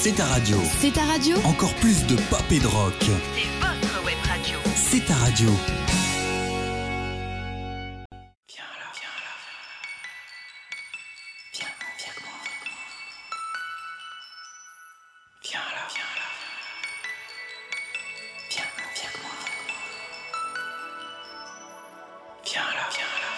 C'est ta radio. C'est ta radio. Encore plus de pop et de rock. C'est votre web radio. C'est ta radio.